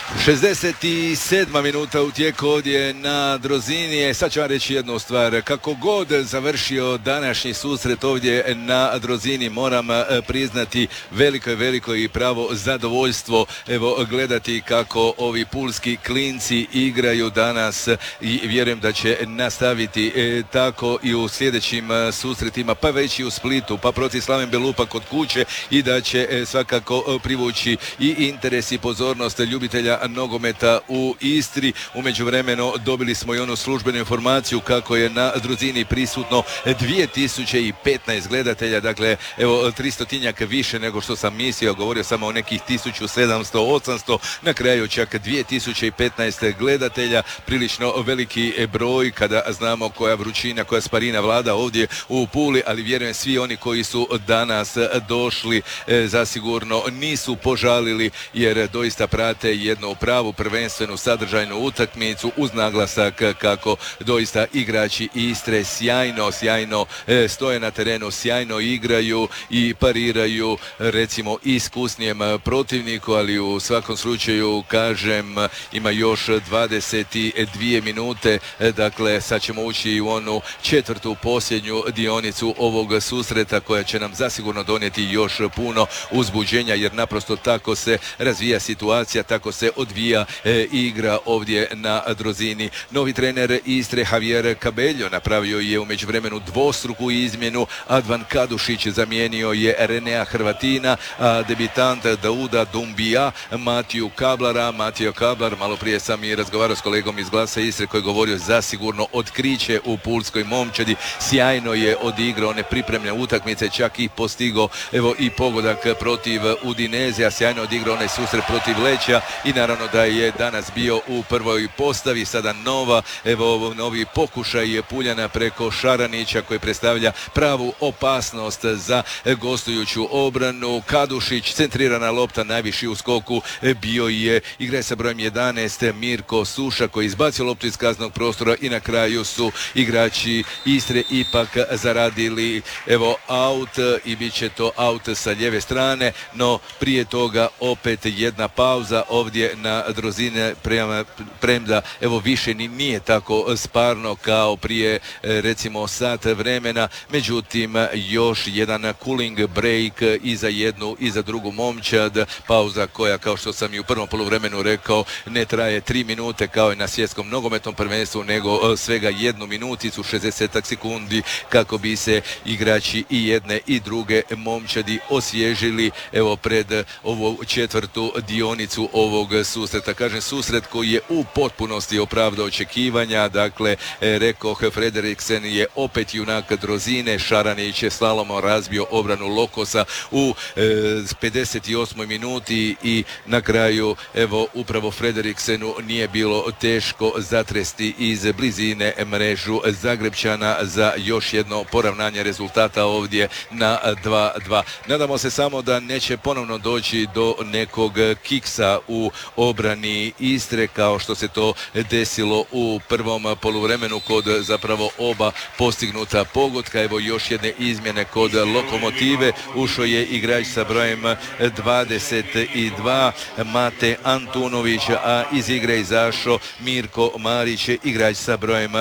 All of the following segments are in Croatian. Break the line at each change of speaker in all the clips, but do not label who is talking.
67. minuta u tijeku ovdje na Drozini. Sad ću vam reći jednu stvar. Kako god završio današnji susret ovdje na Drozini, moram priznati veliko i pravo zadovoljstvo gledati kako ovi pulski klinci igraju danas i vjerujem da će nastaviti tako i u sljedećim susretima, pa već i u Splitu, pa protiv Slaven Belupa kod kuće, i da će svakako privući i interes i pozornost ljubitelja nogometa u Istri. U međuvremenu dobili smo i onu službenu informaciju kako je na Druzini prisutno 2015 gledatelja, dakle evo 300-tinjak više nego što sam mislio, govorio samo o nekih 1700-800, na kraju čak 2015 gledatelja, prilično veliki broj kada znamo koja vrućina, koja sparina vlada ovdje u Puli, ali vjerujem svi oni koji su danas došli zasigurno nisu požalili, jer doista prate jednu pravu prvenstvenu sadržajnu utakmicu uz naglasak kako doista igrači Istre sjajno stoje na terenu, sjajno igraju i pariraju recimo iskusnijem protivniku, ali u svakom slučaju kažem ima još 22 minute, dakle sad ćemo ući u onu četvrtu posljednju dionicu ovog susreta koja će nam zasigurno donijeti još puno uzbuđenja, jer naprosto tako se razvija situacija, tako se odvija igra ovdje na Drozini. Novi trener Istre Javier Cabello napravio je u međuvremenu dvostruku izmjenu. Advan Kadušić zamijenio je Renea Hrvatina, a debitant Dauda Dumbija Matiju Kablara. Matio Kablar, malo prije sam i razgovarao s kolegom iz Glasa Istre koji je govorio zasigurno otkriće u pulskoj momčadi. Sjajno je odigrao nepripremljene utakmice, čak i postigao evo i pogodak protiv Udinezija, sjajno odigrao onaj susret protiv Leća i naravno da je danas bio u prvoj postavi. Sada novi pokušaj Puljana preko Šaranića koji predstavlja pravu opasnost za gostujuću obranu. Kadušić, centrirana lopta, najviši u skoku bio je igrač sa brojem 11 Mirko Suša koji izbacio loptu iz kaznenog prostora i na kraju su igrači Istre ipak zaradili aut i bit će to aut sa lijeve strane, no prije toga opet jedna pauza ovdje na Drozine, premda više ni nije tako sparno kao prije recimo sat vremena, međutim još jedan cooling break i za jednu i za drugu momčad, pauza koja kao što sam i u prvom poluvremenu rekao ne traje 3 minute kao i na svjetskom nogometnom prvenstvu, nego svega 1 minuticu 60 sekundi kako bi se igrači i jedne i druge momčadi osvježili pred ovu četvrtu dionicu ovog susreta. Kažem, susret koji je u potpunosti opravdao očekivanja, dakle rekoh Frederiksen je opet junak Drozine, Šaranić je slalomom razbio obranu Lokosa u 58. minuti i na kraju upravo Frederiksenu nije bilo teško zatresti iz blizine mrežu Zagrebčana za još jedno poravnanje rezultata ovdje na 2-2. Nadamo se samo da neće ponovno doći do nekog kiksa u obrani Istre kao što se to desilo u prvom poluvremenu kod zapravo oba postignuta pogotka. Još jedne izmjene kod Lokomotive, ušao je igrač sa brojem 22 Mate Antunović, a iz igre izašao Mirko Marić, igrač sa brojem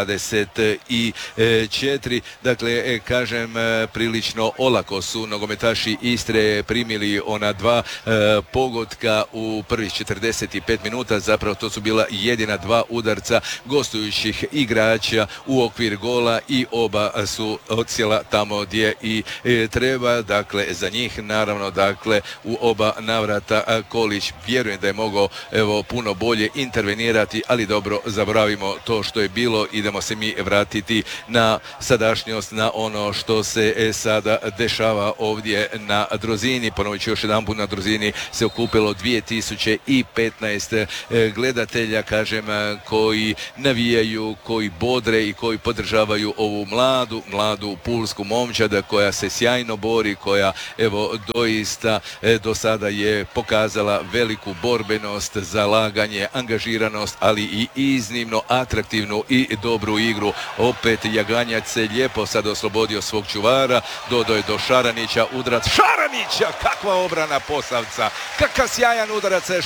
24. Dakle, kažem, prilično olako su nogometaši Istre primili ona dva pogotka u prvih 45 minuta, zapravo to su bila jedina dva udarca gostujućih igrača u okvir gola i oba su odsjela tamo gdje i treba, dakle za njih naravno, dakle u oba navrata Kolić vjerujem da je mogao puno bolje intervenirati, ali dobro, zaboravimo to što je bilo, idemo se mi vratiti na sadašnjost, na ono što se sada dešava ovdje na Drozini. Ponovit ću još jedanput, na Drozini se okupilo 2015 gledatelja, kažem, koji navijaju, koji bodre i koji podržavaju ovu mladu pulsku momčad koja se sjajno bori, koja doista do sada je pokazala veliku borbenost, zalaganje, angažiranost, ali i iznimno atraktivnu i dobru igru. Opet Jaganjac se lijepo sad oslobodio svog čuvara, dodao je do Šaranića, udarac Šaranića, kakva obrana Posavca, kakav sjajan udarac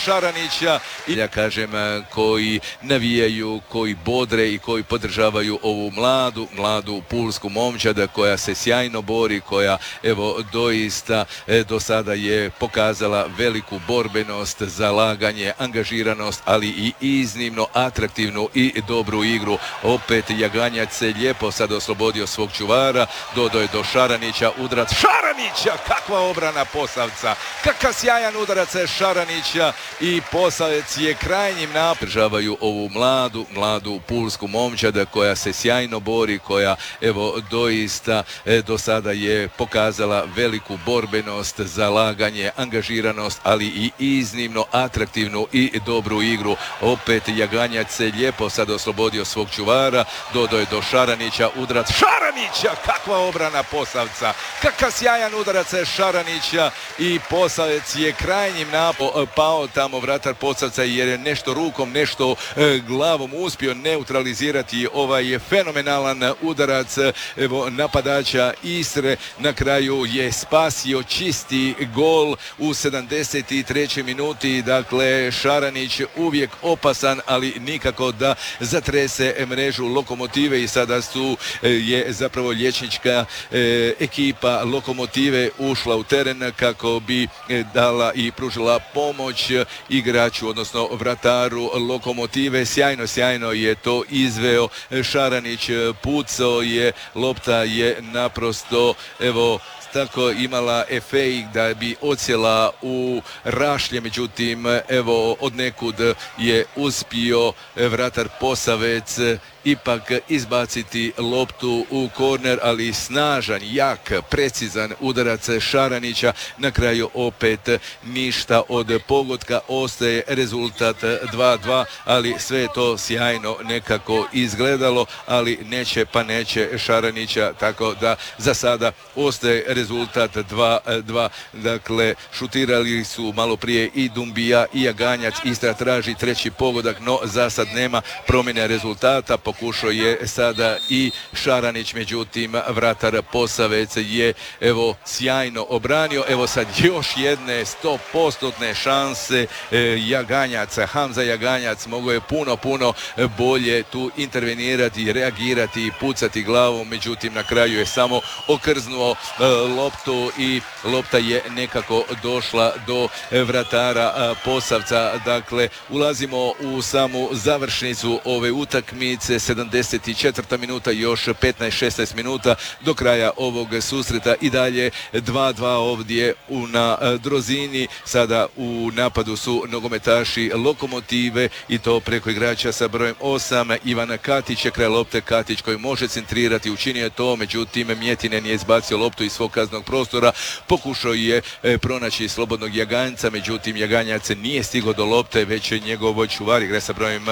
Šaranića i ja kažem koji navijaju, koji bodre i koji podržavaju ovu mladu pulsku momčad koja se sjajno bori, koja evo doista do sada je pokazala veliku borbenost, zalaganje, angažiranost, ali i iznimno atraktivnu i dobru igru. Opet Jaganjac se lijepo sad oslobodio svog čuvara, dodao je do Šaranića, udarac Šaranića, kakva obrana Posavca, kakav sjajan udarac Šaranića i Posavec je krajnjim podržavaju ovu mladu pulsku momčad koja se sjajno bori, koja evo doista do sada je pokazala veliku borbenost, zalaganje, angažiranost, ali i iznimno atraktivnu i dobru igru. Opet Jaganjac se lijepo sad oslobodio svog čuvara, dodao je do Šaranića, udarac Šaranića, kakva obrana Posavca, kakav sjajan udarac Šaranića i Posavec je krajnjim pao tamo vratar Posavca jer je nešto rukom, nešto glavom uspio neutralizirati ovaj fenomenalan udarac evo napadača Istre. Na kraju je spasio čisti gol u 73. minuti. Dakle, Šaranić uvijek opasan, ali nikako da zatrese mrežu Lokomotive i sada je zapravo liječnička ekipa Lokomotive ušla u teren kako bi dala i pružila pomoć igraču, odnosno vrataru Lokomotive. Sjajno je to izveo Šaranić, pucao je, lopta je naprosto evo tako imala efekt da bi odsjela u rašlje, međutim evo odnekud je uspio vratar Posavec ipak izbaciti loptu u korner, ali snažan, jak, precizan udarac Šaranića. Na kraju opet ništa od pogotka, ostaje rezultat 2:2, ali sve je to sjajno nekako izgledalo, ali neće Šaranića, tako da za sada ostaje rezultat 2:2. Dakle, šutirali su malo prije i Dumbija i Jaganjac. Istra traži treći pogodak, no za sad nema promjene rezultata. Pokušao je sada i Šaranić, međutim vratar Posavec je evo sjajno obranio. Evo sad još jedne 100% šanse Jaganjac, Hamza Jaganjac mogao je puno bolje tu intervenirati, reagirati i pucati glavom, međutim na kraju je samo okrznuo loptu i lopta je nekako došla do vratara Posavca. Dakle, ulazimo u samu završnicu ove utakmice, 74. minuta, još 15-16 minuta do kraja ovog susreta i dalje 2:2 ovdje na Drozini. Sada u napadu su nogometaši Lokomotive i to preko igrača sa brojem 8 Ivan Katić je kraj lopte, Katić koji može centrirati, učinio je to, međutim Mjetinen je izbacio loptu iz svog kaznog prostora, pokušao je pronaći slobodnog Jaganjca, međutim Jaganjac nije stigao do lopte, već je njegov čuvar igra sa brojem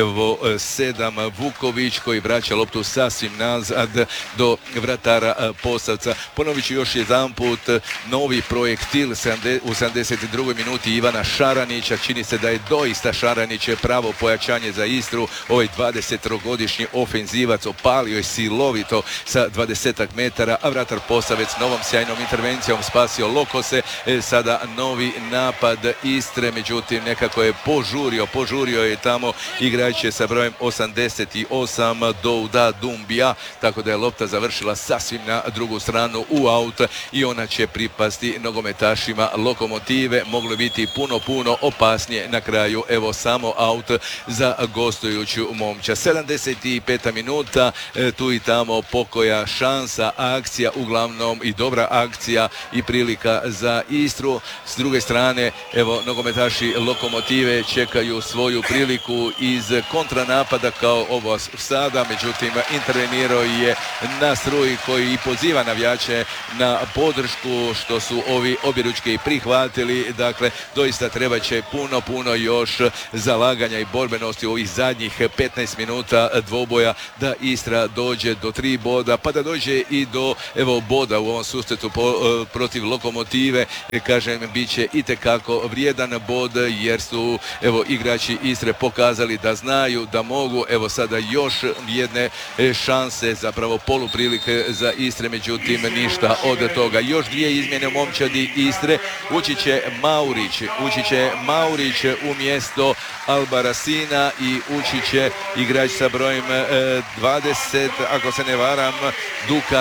7 Vuković koji vraća loptu sasvim nazad do vratara Posavca. Ponovit ću još jedanput, novi projektil u 72. minuti Ivana Šaranića. Čini se da je doista Šaranić pravo pojačanje za Istru. Ovaj 20-godišnji ofenzivac opalio je silovito sa 20 metara, a vratar Posavec novom sjajnom intervencijom spasio Lokose. Sada novi napad Istre, međutim nekako je požurio je tamo igrače sa brojem 88 Douda Dumbija, tako da je lopta završila sasvim na drugu stranu u aut i ona će pripasti nogometašima Lokomotive. Moglo biti puno opasnije, na kraju evo samo aut za gostujuću momčad. 75. minuta, tu i tamo pokoja šansa, akcija uglavnom i dobra akcija i prilika za Istru. S druge strane evo nogometaši Lokomotive čekaju svoju priliku iz kontranapada kao ovo sada, međutim intervenirao je na struji koji i poziva navijače na podršku, što su ovi objeručke i prihvatili. Dakle, doista treba će puno još zalaganja i borbenosti u ovih zadnjih 15 minuta dvoboja da Istra dođe do 3 boda, pa da dođe i do evo boda u ovom susretu protiv Lokomotive. Kažem, bit će itekako vrijedan bod jer su evo igrači Istre pokazali da znaju, da mogu. Evo sada još jedne šanse, zapravo poluprilike za Istre, međutim ništa od toga. Još dvije izmjene u momčadi Istre. Ući će Maurić umjesto Albarasina i ući će igrač sa brojem 20, ako se ne varam, Duka